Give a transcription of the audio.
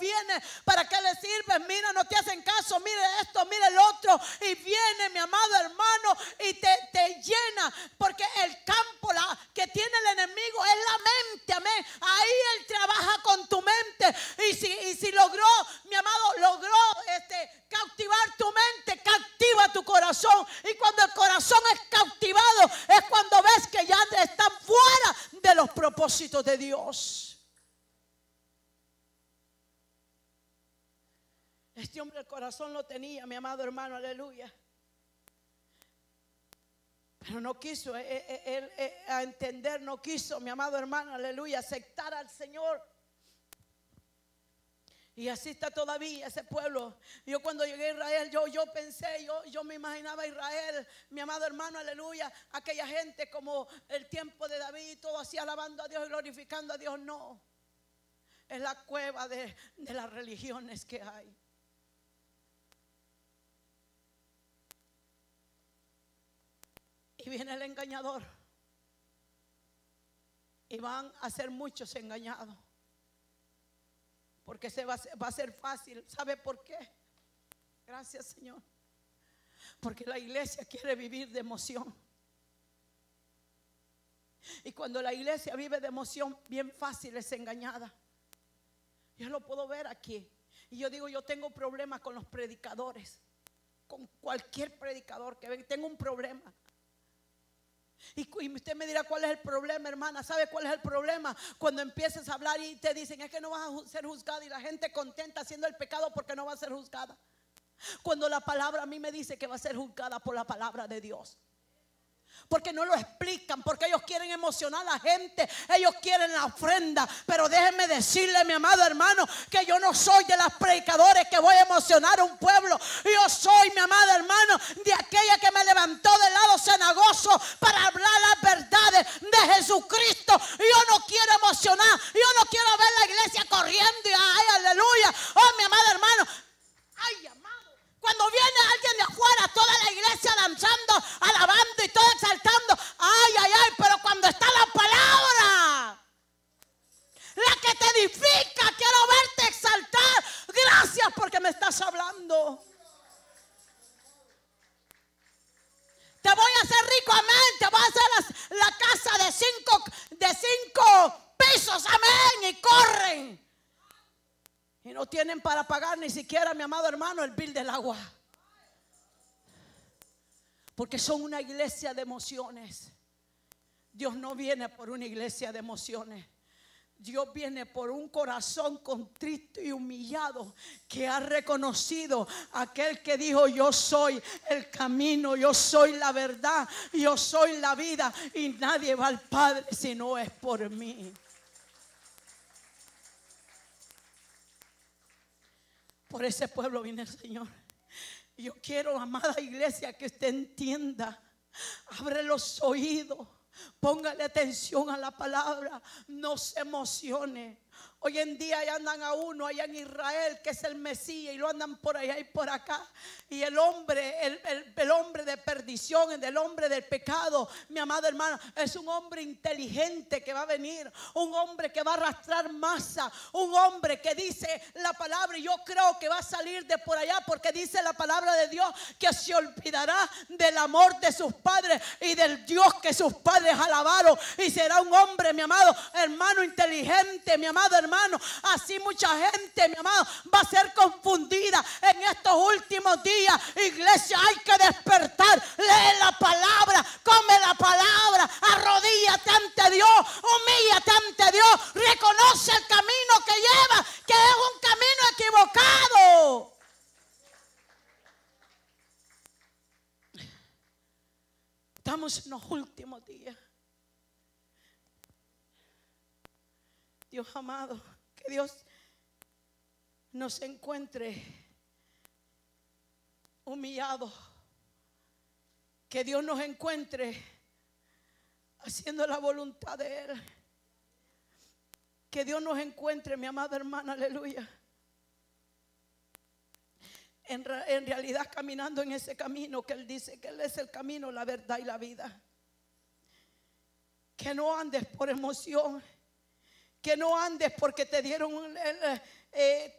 viene, ¿para qué le sirves? Mira, no te hacen caso, mire esto, mire el otro. Y viene, mi amado hermano, y te llena, porque el campo que tiene el enemigo es la mente, amén. Ahí él trabaja con tu mente. Y si logró, mi amado, cautivar tu mente, cautiva tu corazón. Y cuando el corazón es cautivado, es cuando ves que ya están fuera de los propósitos de Dios. Este hombre el corazón lo tenía, mi amado hermano, aleluya. Pero no quiso él a entender, no quiso, mi amado hermano, aleluya, aceptar al Señor. Y así está todavía ese pueblo. Yo cuando llegué a Israel, yo pensé, yo me imaginaba a Israel, mi amado hermano, aleluya, aquella gente como el tiempo de David, todo así alabando a Dios y glorificando a Dios. No, es la cueva de las religiones que hay. Y viene el engañador. Y van a ser muchos engañados. Porque va a ser fácil. ¿Sabe por qué? Gracias, Señor. Porque la iglesia quiere vivir de emoción. Y cuando la iglesia vive de emoción, bien fácil es engañada. Yo lo puedo ver aquí. Y yo digo, yo tengo problemas con los predicadores. Con cualquier predicador que venga, tengo un problema. Y usted me dirá, ¿cuál es el problema, hermana? ¿Sabe cuál es el problema? Cuando empiezas a hablar y te dicen, es que no vas a ser juzgada, y la gente contenta haciendo el pecado porque no va a ser juzgada. Cuando la palabra a mí me dice que va a ser juzgada por la palabra de Dios. Porque no lo explican, porque ellos quieren emocionar a la gente, ellos quieren la ofrenda. Pero déjenme decirle, mi amado hermano, que yo no soy de las predicadores que voy a emocionar a un pueblo. Yo soy, mi amado hermano, de aquella que me levantó del lado cenagoso para hablar las verdades de Jesucristo. Yo no quiero emocionar, yo no quiero ver la iglesia corriendo y ay, aleluya. Oh, mi amado hermano, ay, amado. Cuando viene alguien de afuera, toda la iglesia danzando, alabando y todo exaltando. Ay, ay, ay, pero cuando está la palabra, la que te edifica, quiero verte exaltar. Gracias porque me estás hablando. Te voy a hacer rico, amén. Te voy a hacer la casa de cinco pisos, amén. Y corren. Y no tienen para pagar ni siquiera, mi amado hermano, el bill del agua. Porque son una iglesia de emociones. Dios no viene por una iglesia de emociones. Dios viene por un corazón contrito y humillado, que ha reconocido aquel que dijo, yo soy el camino, yo soy la verdad, yo soy la vida, y nadie va al Padre si no es por mí. Por ese pueblo viene el Señor. Y yo quiero, amada iglesia, que usted entienda. Abre los oídos. Póngale atención a la palabra. No se emocione. Hoy en día ya andan a uno allá en Israel, que es el Mesías, y lo andan por allá y por acá. Y el hombre, el hombre de perdición, el hombre del pecado, mi amado hermano, es un hombre inteligente que va a venir. Un hombre que va a arrastrar masa. Un hombre que dice la palabra, y yo creo que va a salir de por allá, porque dice la palabra de Dios que se olvidará del amor de sus padres y del Dios que sus padres alabaron. Y será un hombre, mi amado hermano, inteligente, mi amado hermano. Así mucha gente, mi amado, va a ser confundida en estos últimos días. Iglesia, hay que despertar. Lee la palabra, come la palabra, arrodíllate ante Dios, humíllate ante Dios, reconoce el camino que lleva, que es un camino equivocado. Estamos en los últimos días. Dios amado, que Dios nos encuentre humillados, que Dios nos encuentre haciendo la voluntad de Él, que Dios nos encuentre, mi amada hermana, aleluya, en realidad caminando en ese camino que Él dice que Él es el camino, la verdad y la vida. Que no andes por emoción. Que no andes porque te dieron